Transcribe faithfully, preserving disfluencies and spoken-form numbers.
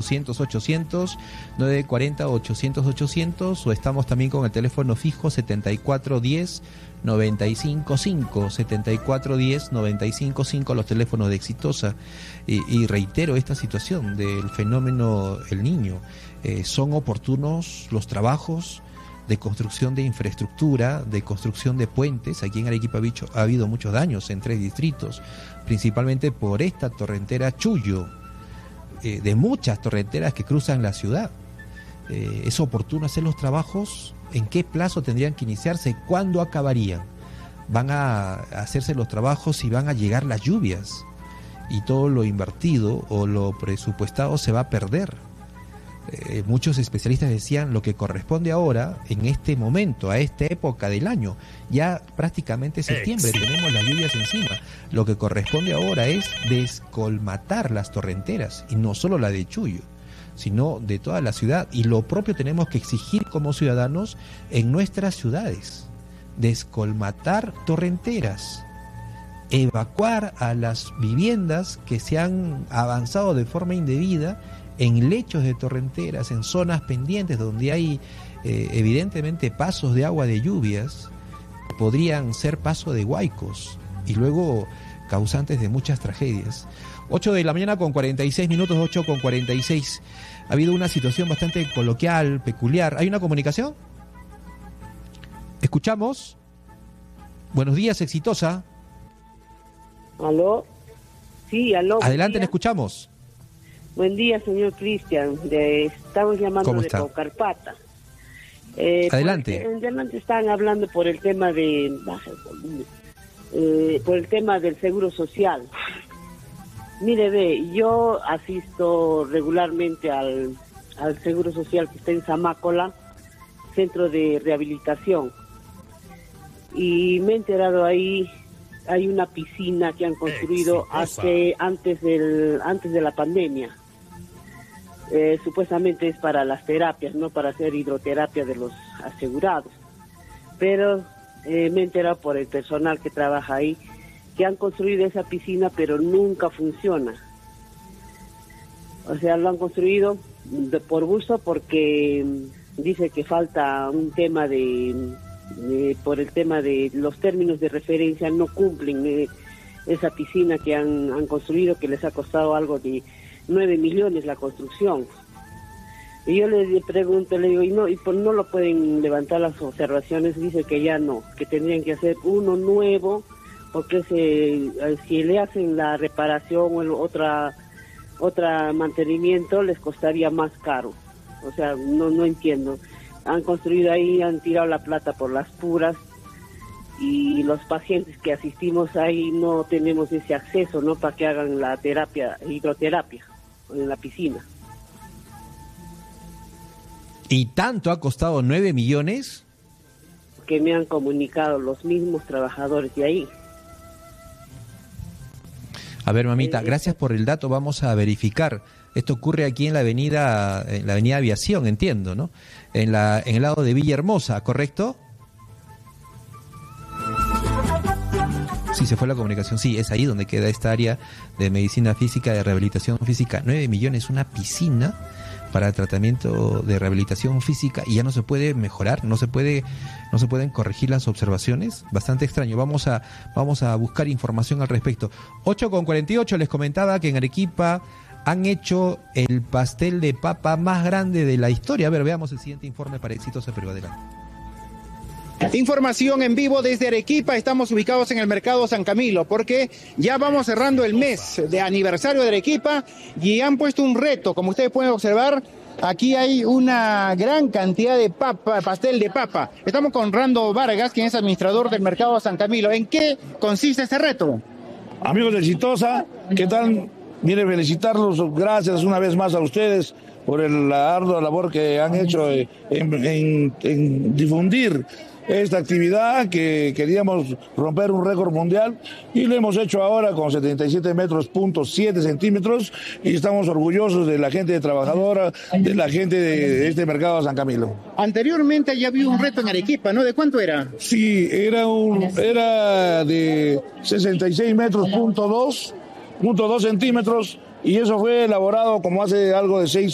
ochocientos ochocientos, nueve cuatro cero ochocientos ochocientos, o estamos también con el teléfono fijo setenta y cuatro diez noventa y cinco cinco, setenta y cuatro diez noventa y cinco cinco, los teléfonos de Exitosa. Y, y reitero esta situación del fenómeno El Niño. Eh, son oportunos los trabajos de construcción de infraestructura, de construcción de puentes. Aquí en Arequipa ha habido muchos daños en tres distritos, principalmente por esta torrentera Chullo, eh, de muchas torrenteras que cruzan la ciudad. Eh, ¿Es oportuno hacer los trabajos? ¿En qué plazo tendrían que iniciarse? ¿Cuándo acabarían? Van a hacerse los trabajos y van a llegar las lluvias, y todo lo invertido o lo presupuestado se va a perder. Eh, muchos especialistas decían lo que corresponde ahora, en este momento, a esta época del año, ya prácticamente septiembre, Excelente. Tenemos las lluvias encima. Lo que corresponde ahora es descolmatar las torrenteras, y no solo la de Chullo, sino de toda la ciudad. Y lo propio tenemos que exigir como ciudadanos en nuestras ciudades: descolmatar torrenteras, evacuar a las viviendas que se han avanzado de forma indebida en lechos de torrenteras, en zonas pendientes donde hay eh, evidentemente pasos de agua de lluvias, podrían ser paso de huaicos y luego causantes de muchas tragedias. ocho de la mañana con cuarenta y seis minutos, ocho con cuarenta y seis. Ha habido una situación bastante coloquial, peculiar. ¿Hay una comunicación? ¿Escuchamos? Buenos días, Exitosa. ¿Aló? Sí, aló. Adelante, le escuchamos. Buen día, señor Cristian. De, estamos llamando de Paucarpata. Eh, Adelante. Porque, adelante estaban hablando por el tema de eh, por el tema del seguro social. Mire, ve, yo asisto regularmente al, al seguro social que está en Zamácola, centro de rehabilitación, y me he enterado ahí hay una piscina que han construido hace antes del antes de la pandemia. Eh, supuestamente es para las terapias, no para hacer hidroterapia de los asegurados, pero eh, me he enterado por el personal que trabaja ahí que han construido esa piscina pero nunca funciona. O sea, lo han construido de, por gusto, porque dice que falta un tema de, de por el tema de los términos de referencia, no cumplen eh, esa piscina que han, han construido, que les ha costado algo de nueve millones la construcción. Y yo le pregunto, le digo, ¿y no, y por no lo pueden levantar las observaciones? Dice que ya no, que tendrían que hacer uno nuevo, porque se, si le hacen la reparación o el, otra otra mantenimiento les costaría más caro. O sea, no no entiendo. Han construido ahí, han tirado la plata por las puras, y los pacientes que asistimos ahí no tenemos ese acceso, ¿no?, para que hagan la terapia, hidroterapia en la piscina. ¿Y tanto ha costado nueve millones? Que me han comunicado los mismos trabajadores de ahí. A ver, mamita, gracias por el dato, vamos a verificar. Esto ocurre aquí en la avenida, en la avenida Aviación, entiendo, ¿no? En la, en el lado de Villahermosa, ¿correcto? Sí, se fue la comunicación. Sí, es ahí donde queda esta área de medicina física, de rehabilitación física. nueve millones, una piscina para el tratamiento de rehabilitación física, y ya no se puede mejorar, no se puede, no se pueden corregir las observaciones. Bastante extraño. Vamos a, vamos a buscar información al respecto. ocho con cuarenta y ocho, les comentaba que en Arequipa han hecho el pastel de papa más grande de la historia. A ver, veamos el siguiente informe para Exitosa Perú. Adelante. Información en vivo desde Arequipa. Estamos ubicados en el mercado San Camilo porque ya vamos cerrando el mes de aniversario de Arequipa y han puesto un reto. Como ustedes pueden observar, aquí hay una gran cantidad de papa, pastel de papa. Estamos con Rando Vargas, quien es administrador del mercado San Camilo. ¿En qué consiste este reto? Amigos de Exitosa, ¿qué tal? Mire, felicitarlos, gracias una vez más a ustedes por el, la ardua labor que han hecho en, en, en difundir esta actividad, que queríamos romper un récord mundial y lo hemos hecho ahora con setenta y siete metros punto siete centímetros, y estamos orgullosos de la gente trabajadora, de la gente de este mercado de San Camilo. Anteriormente ya había un reto en Arequipa, ¿no? ¿De cuánto era? Sí, era un era de sesenta y seis metros punto dos, punto dos centímetros, y eso fue elaborado como hace algo de seis